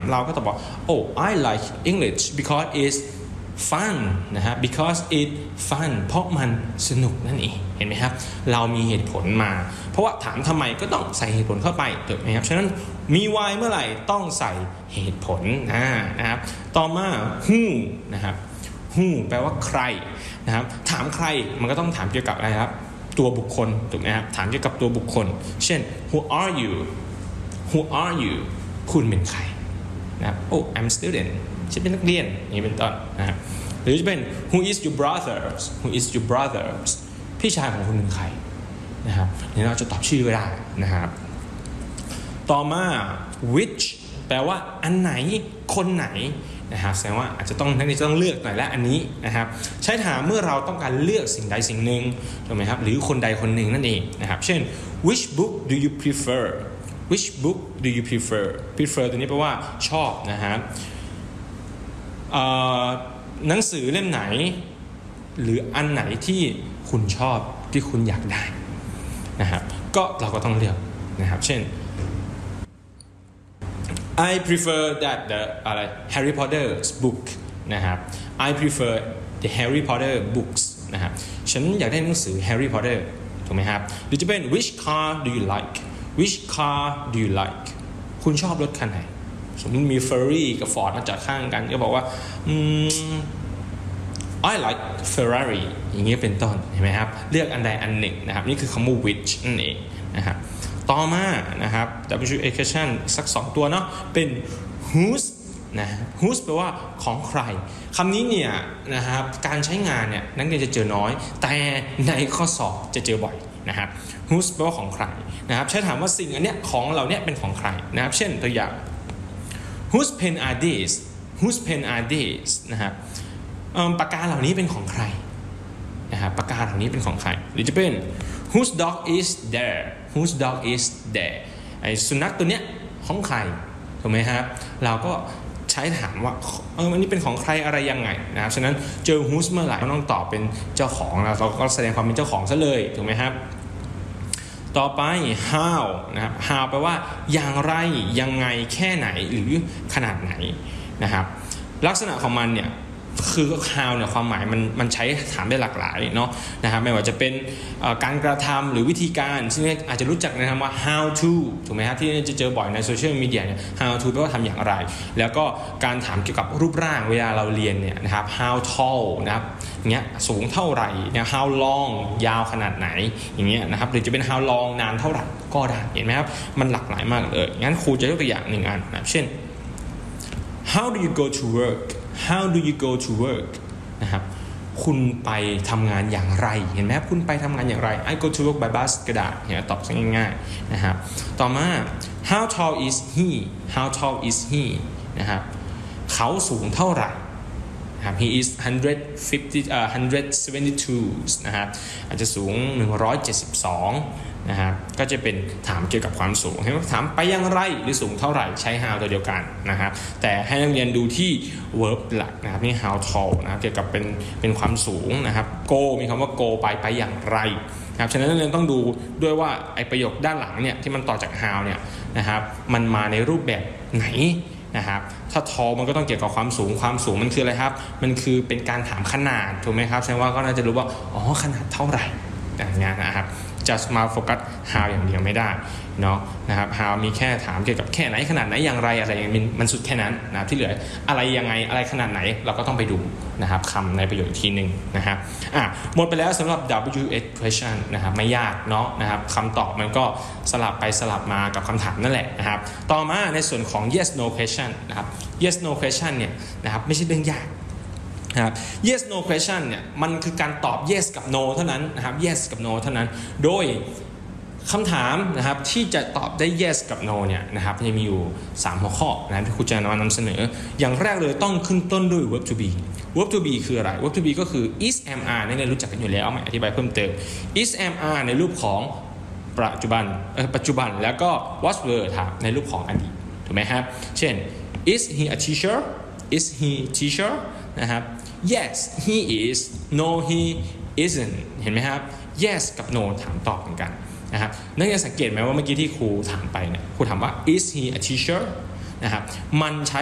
เราก็ตอบว่า oh I like English because it's fun นะฮะ because it fun เพราะมันสนุกนั่นเองเห็นไหมครับเรามีเหตุผลมาเพราะว่าถามทำไมก็ต้องใส่เหตุผลเข้าไปถูกไหมครับฉะนั้นมี why เมื่อไหร่ต้องใส่เหตุผลนะครับต่อมา who นะครับ who แปลว่าใครนะครับถามใครมันก็ต้องถามเกี่ยวกับอะไรครับตัวบุคคลถูกไหมครับถามเกี่ยวกับตัวบุคคลเช่น who are you who are you คุณเป็นใครนะครับ oh I'm a student ฉันเป็นนักเรียนนี่เป็นต้นนะครับหรือจะเป็น who is your brothers who is your brothers พี่ชายของคุณเป็นใครนะครับนี่เราจะตอบชื่อก็ได้นะครับต่อมา which แปลว่าอันไหนคนไหนนะครับแสดงว่าอาจจะต้องนักเรียนจะต้องเลือกหน่อยและอันนี้นะครับใช้ถามเมื่อเราต้องการเลือกสิ่งใดสิ่งหนึ่งถูกไหมครับหรือคนใดคนหนึ่งนั่นเองนะครับเช่น which book do you prefer which book do you prefer prefer ตัวนี้แปลว่าชอบนะครับหนังสือเล่มไหนหรืออันไหนที่คุณชอบที่คุณอยากได้นะครับก็เราก็ต้องเลือกนะครับเช่น I prefer that the Harry Potter's book นะครับ I prefer the Harry Potter books นะครับฉันอยากได้หนังสือ Harry Potter ถูกไหมครับหรือจะเป็น which car do you like which car do you like คุณชอบรถคันไหนสมมติมี Ferrari กับ Ford มาจอดข้างกันก็บอกว่าI like Ferrari อย่างนี้เป็นต้นเห็นไหมครับเลือกอันใดอันหนึ่งนะครับนี่คือคำว่า which นั่นเองนะครับต่อมานะครับ W question สัก2ตัวเนาะเป็น whose นะ whose แปลว่าของใครคำนี้เนี่ยนะครับการใช้งานเนี่ยนักเรียนจะเจอน้อยแต่ในข้อสอบจะเจอบ่อยนะครับ whose แปลว่าของใครนะครับใช้ถามว่าสิ่งอันเนี้ยของเราเนี่ยเป็นของใครนะครับเช่นตัวอย่าง whose pen are these whose pen are these นะครับปากกาเหล่านี้เป็นของใครนะครับปากกาเหล่านี้เป็นของใครหรือจะเป็น whose dog is there whose dog is there ไอ้สุนัขตัวเนี้ยของใครถูกไหมครับเราก็ใช้ถามว่าอันนี้เป็นของใครอะไรยังไงนะครับฉะนั้นเจอ whose เมื่อไหร่ต้องตอบเป็นเจ้าของเราก็แสดงความเป็นเจ้าของซะเลยถูกไหมครับต่อไป how นะครับ how แปลว่าอย่างไรยังไงแค่ไหนหรือขนาดไหนนะครับลักษณะของมันเนี่ยคือ how เนี่ยความหมายมันใช้ถามได้หลากหลายเนาะนะครับไม่ว่าจะเป็นการกระทำหรือวิธีการซึ่งอาจจะรู้จักในคำว่า how to ถูกไหมครับที่จะเจอบ่อยในโซเชียลมีเดียเนี่ย how to แปลว่าทำอย่างไรแล้วก็การถามเกี่ยวกับรูปร่างเวลาเราเรียนเนี่ยนะครับ how tall นะครับเงี้ยสูงเท่าไหร่เนี่ย how long ยาวขนาดไหนอย่างเงี้ยนะครับหรือจะเป็น how long นานเท่าไหร่ก็ได้เห็นไหมครับมันหลากหลายมากเลยงั้นครูจะยกตัวอย่าง1อันนะเช่น how do you go to work How do you go to work นะครับคุณไปทำงานอย่างไรเห็นไหมครับคุณไปทำงานอย่างไร I go to work by bus ก็ได้เนี่ยตอบง่ายๆนะครับต่อมา How tall is he How tall is he นะครับเขาสูงเท่าไหร่นะครับ He is 172นะครับอาจจะสูง172นะครับก็จะเป็นถามเกี่ยวกับความสูงให้ถามไปอย่างไรหรือสูงเท่าไหร่ใช้ how ตัวเดียวกันนะครับแต่ให้นักเรียนดูที่ verb หลักนะครับนี่ how tall นะครับเกี่ยวกับเป็นความสูงนะครับ go มีคำว่า go ไปอย่างไรนะครับฉะนั้นนักเรียนต้องดูด้วยว่าไอประโยคด้านหลังเนี่ยที่มันต่อจาก how เนี่ยนะครับมันมาในรูปแบบไหนนะครับถ้า tall มันก็ต้องเกี่ยวกับความสูงมันคืออะไรครับมันคือเป็นการถามขนาดถูกไหมครับแสดงว่าก็น่าจะรู้ว่าอ๋อขนาดเท่าไหร่อย่างเงี้ยนะครับจะมาโฟกัส how อย่างเดียวไม่ได้เนาะนะครับ how มีแค่ถามเกี่ยวกับแค่ไหนขนาดไหนอย่างไรอะไรอย่างมันสุดแค่นั้นนะที่เหลืออะไรยังไงอะไรขนาดไหนเราก็ต้องไปดูนะครับคำในประโยคทีนึงนะครับหมดไปแล้วสำหรับ WH question นะครับไม่ยากเนาะนะครับคำตอบมันก็สลับไปสลับมากับคำถามนั่นแหละนะครับต่อมาในส่วนของ yes no question นะครับ yes no question เนี่ยนะครับไม่ใช่เรื่องยากนะครับ yes no question เนี่ยมันคือการตอบ yes กับ no เท่านั้นนะครับ yes กับ no เท่านั้นโดยคำถามนะครับที่จะตอบได้ yes กับ no เนี่ยนะครับจะมีอยู่3หัวข้อนะที่ครูจะนำเสนออย่างแรกเลยต้องขึ้นต้นด้วย verb to be verb to be คืออะไร verb to be ก็คือ is am are นี่เรารู้จักกันอยู่แล้วไม่อธิบายเพิ่มเติม is am are ในรูปของปัจจุบันแล้วก็ was were ในรูปของอดีตถูกไหมครับเช่น is he a teacher is he teacher นะครับ yes he is no he isn't เห็นไหมครับ yes กับ no ถามตอบเหมือนกันนะครับนักเรียนสังเกตไหมว่าเมื่อกี้ที่ครูถามไปเนี่ยครูถามว่า is he a teacher นะครับมันใช้